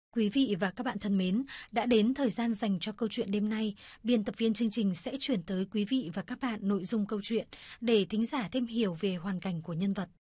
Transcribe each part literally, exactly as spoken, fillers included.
Quý vị và các bạn thân mến, đã đến thời gian dành cho câu chuyện đêm nay. Biên tập viên chương trình sẽ chuyển tới quý vị và các bạn nội dung câu chuyện để thính giả thêm hiểu về hoàn cảnh của nhân vật.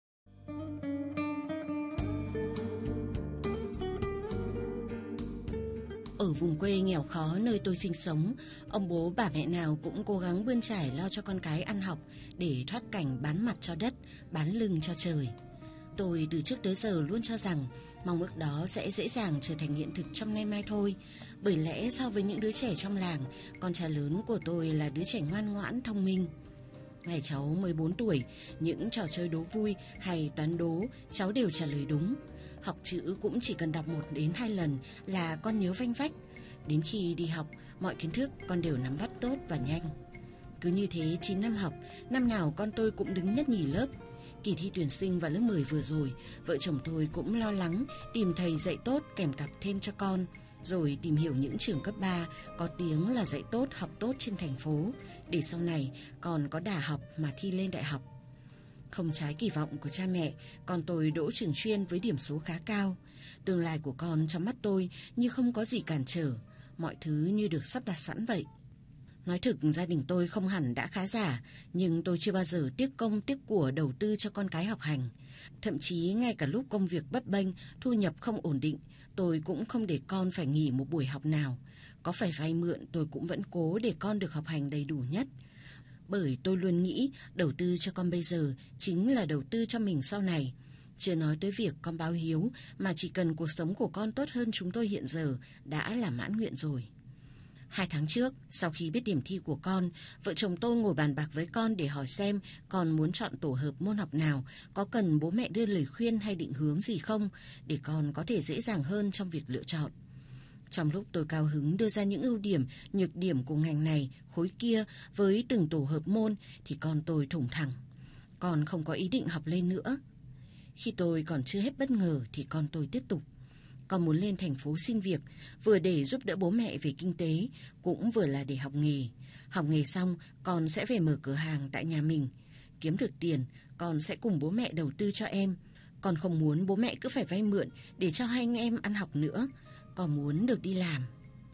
Ở vùng quê nghèo khó nơi tôi sinh sống, ông bố bà mẹ nào cũng cố gắng bươn trải lo cho con cái ăn học để thoát cảnh bán mặt cho đất, bán lưng cho trời. Tôi từ trước tới giờ luôn cho rằng mong ước đó sẽ dễ dàng trở thành hiện thực trong nay mai thôi. Bởi lẽ so với những đứa trẻ trong làng, con trai lớn của tôi là đứa trẻ ngoan ngoãn, thông minh. Ngày cháu mười bốn tuổi, những trò chơi đố vui hay toán đố cháu đều trả lời đúng. Học chữ cũng chỉ cần đọc một đến hai lần là con nhớ vanh vách. Đến khi đi học, mọi kiến thức con đều nắm bắt tốt và nhanh. Cứ như thế chín năm học, năm nào con tôi cũng đứng nhất nhì lớp. Kỳ thi tuyển sinh vào lớp mười vừa rồi, vợ chồng tôi cũng lo lắng tìm thầy dạy tốt kèm cặp thêm cho con, rồi tìm hiểu những trường cấp ba có tiếng là dạy tốt, học tốt trên thành phố, để sau này còn có đà học mà thi lên đại học. Không trái kỳ vọng của cha mẹ, con tôi đỗ trường chuyên với điểm số khá cao. Tương lai của con trong mắt tôi như không có gì cản trở, mọi thứ như được sắp đặt sẵn vậy. Nói thực, gia đình tôi không hẳn đã khá giả, nhưng tôi chưa bao giờ tiếc công tiếc của đầu tư cho con cái học hành. Thậm chí ngay cả lúc công việc bấp bênh, thu nhập không ổn định, tôi cũng không để con phải nghỉ một buổi học nào. Có phải vay mượn tôi cũng vẫn cố để con được học hành đầy đủ nhất. Bởi tôi luôn nghĩ đầu tư cho con bây giờ chính là đầu tư cho mình sau này. Chưa nói tới việc con báo hiếu, mà chỉ cần cuộc sống của con tốt hơn chúng tôi hiện giờ đã là mãn nguyện rồi. Hai tháng trước, sau khi biết điểm thi của con, vợ chồng tôi ngồi bàn bạc với con để hỏi xem con muốn chọn tổ hợp môn học nào, có cần bố mẹ đưa lời khuyên hay định hướng gì không, để con có thể dễ dàng hơn trong việc lựa chọn. Trong lúc tôi cao hứng đưa ra những ưu điểm, nhược điểm của ngành này, khối kia với từng tổ hợp môn, thì con tôi thủng thẳng. Con không có ý định học lên nữa. Khi tôi còn chưa hết bất ngờ thì con tôi tiếp tục. Con muốn lên thành phố xin việc, vừa để giúp đỡ bố mẹ về kinh tế, cũng vừa là để học nghề. Học nghề xong, con sẽ về mở cửa hàng tại nhà mình. Kiếm được tiền, con sẽ cùng bố mẹ đầu tư cho em. Con không muốn bố mẹ cứ phải vay mượn để cho hai anh em ăn học nữa. Con muốn được đi làm.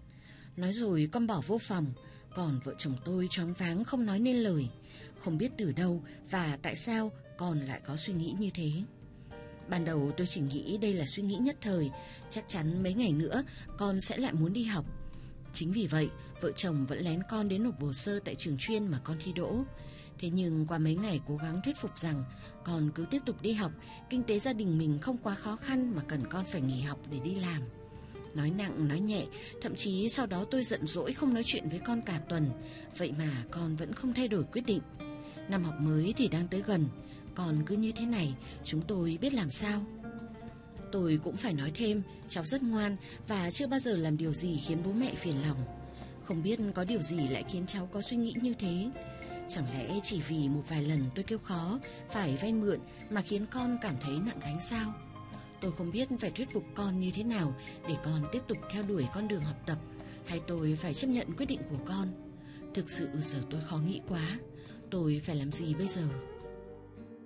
Nói rồi con bỏ vô phòng, còn vợ chồng tôi choáng váng không nói nên lời. Không biết từ đâu và tại sao con lại có suy nghĩ như thế. Ban đầu tôi chỉ nghĩ đây là suy nghĩ nhất thời, chắc chắn mấy ngày nữa con sẽ lại muốn đi học. Chính vì vậy, vợ chồng vẫn lén con đến nộp hồ sơ tại trường chuyên mà con thi đỗ. Thế nhưng qua mấy ngày cố gắng thuyết phục rằng con cứ tiếp tục đi học, kinh tế gia đình mình không quá khó khăn mà cần con phải nghỉ học để đi làm. Nói nặng nói nhẹ, thậm chí sau đó tôi giận dỗi không nói chuyện với con cả tuần. Vậy mà con vẫn không thay đổi quyết định. Năm học mới thì đang tới gần, còn cứ như thế này chúng tôi biết làm sao. Tôi cũng phải nói thêm, cháu rất ngoan và chưa bao giờ làm điều gì khiến bố mẹ phiền lòng. Không biết có điều gì lại khiến cháu có suy nghĩ như thế. Chẳng lẽ chỉ vì một vài lần tôi kêu khó phải vay mượn mà khiến con cảm thấy nặng gánh sao? Tôi không biết phải thuyết phục con như thế nào để con tiếp tục theo đuổi con đường học tập, hay tôi phải chấp nhận quyết định của con. Thực sự giờ tôi khó nghĩ quá. Tôi phải làm gì bây giờ?